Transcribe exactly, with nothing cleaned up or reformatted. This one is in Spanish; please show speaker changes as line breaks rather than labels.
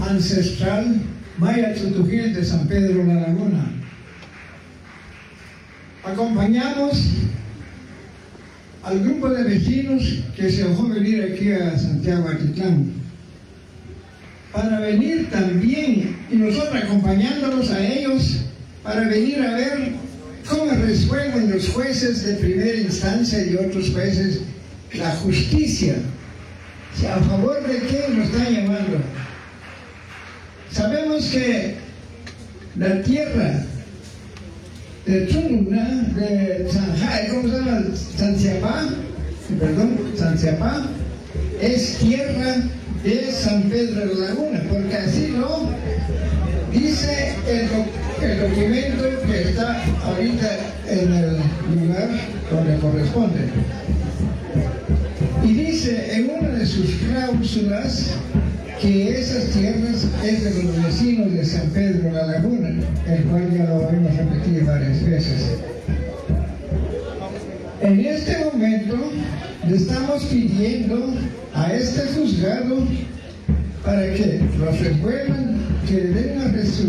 ancestral Maya Tutujil de San Pedro La Laguna. Acompañamos al grupo de vecinos que se dejó venir aquí a Santiago Atitlán para venir también, y nosotros acompañándolos a ellos, para venir a ver cómo resuelven los jueces de primera instancia y otros jueces la justicia. O sea, ¿a favor de qué nos están llamando? Sabemos que la tierra de Chununa, de Sanjay, ¿cómo se llama? Sanciapá, perdón, Sanciapá, es tierra de San Pedro de la Laguna, porque así lo dice el, doc el documento que está ahorita en el lugar donde corresponde. Y dice en una de sus cláusulas que esas tierras es de los vecinos de San Pedro de la Laguna, el cual ya lo hemos repetido varias veces. En este momento le estamos pidiendo a este juzgado para que los resuelvan, que le den una resolución